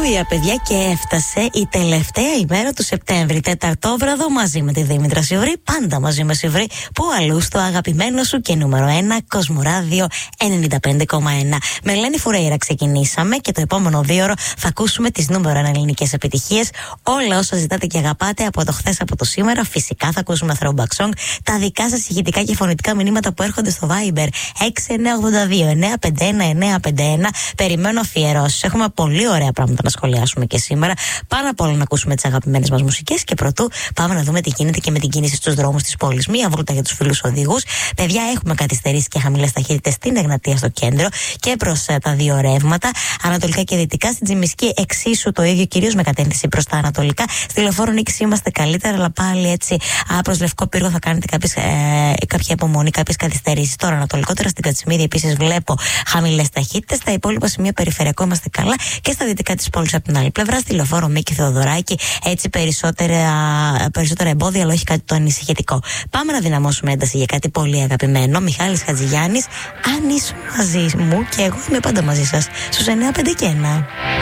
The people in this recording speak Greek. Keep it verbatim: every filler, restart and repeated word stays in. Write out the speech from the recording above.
Αλληλούια, παιδιά, και έφτασε η τελευταία ημέρα του Σεπτέμβρη. Τεταρτόβραδο μαζί με τη Δήμητρα Σιβρή, πάντα μαζί με Σιβρή. Πού αλλού στο αγαπημένο σου και νούμερο ένα Κοσμοράδιο ενενήντα πέντε κόμμα ένα. Με Ελένη Φουρέιρα ξεκινήσαμε και το επόμενο δύο ώρο θα ακούσουμε τις νούμερο ένα ελληνικές επιτυχίες. Όλα όσα ζητάτε και αγαπάτε από το χθες, από το σήμερα. Φυσικά θα ακούσουμε throwback song. Τα δικά σας ηχητικά και φωνητικά μηνύματα που έρχονται στο Viber έξι εννιά ογδόντα δύο εννιά πέντε ένα εννιά πέντε ένα. Περιμένω αφιερώσεις. Έχουμε πολύ ωραία πράγματα να σχολιάσουμε και σήμερα. Πάνω απ' όλα να ακούσουμε τις αγαπημένες μας μουσικές και πρωτού πάμε να δούμε τι γίνεται και με την κίνηση στους δρόμους της πόλης. Μία βόλτα για τους φίλους οδηγούς. Παιδιά, έχουμε καθυστερήσει και χαμηλές ταχύτητες στην Εγνατία στο κέντρο και προς uh, τα δύο ρεύματα. Ανατολικά και δυτικά. Στην Τζιμισκή εξίσου το ίδιο, κυρίως με κατεύθυνση προς τα ανατολικά. Στη Λεωφόρο Νίκης είμαστε καλύτερα, αλλά πάλι έτσι προς Λευκό Πύργο θα κάνετε κάποιες, ε, κάποια υπομονή, κάποιες καθυστερήσεις. Τώρα ανατολικότερα στην Κατσιμίδη επίσης βλέπω χαμηλές ταχύτητες. Στα υπόλοιπα σημεία περιφερειακό είμαστε καλά και στα δυτικά της πόλης από την άλλη πλευρά. Στη Λεωφόρο Μίκη Θεοδωράκη έτσι περισσότερα, περισσότερα εμπόδια, αλλά όχι κάτι το ανησυχητικό. Πάμε να δυναμώσουμε ένταση για κάτι πολύ αγαπημένο. Μιχάλης Χατζηγιάννης, αν ήσουν μαζί μου, και εγώ είμαι πάντα μαζί σας στους εννιά πέντε και ένα.